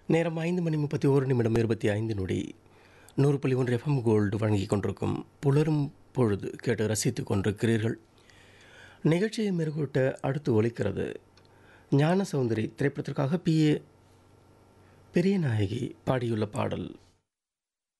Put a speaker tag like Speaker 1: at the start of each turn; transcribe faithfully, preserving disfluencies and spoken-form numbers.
Speaker 1: நேரம் ஐந்து மணி முப்பத்தி ஓரு நிமிடம் இருபத்தி ஐந்து நொடி. நூறு புள்ளி ஒன்று எஃப்எம் கோல்டு வழங்கிக் கொண்டிருக்கும் புலரும் பொழுது கேட்டு ரசித்துக் கொண்டிருக்கிறீர்கள். நிகழ்ச்சியை மெருகூட்ட அடுத்து ஒலிக்கிறது ஞான சௌந்தரி திரைப்படத்திற்காக பி ஏ பெரியநாயகி பாடியுள்ள பாடல்.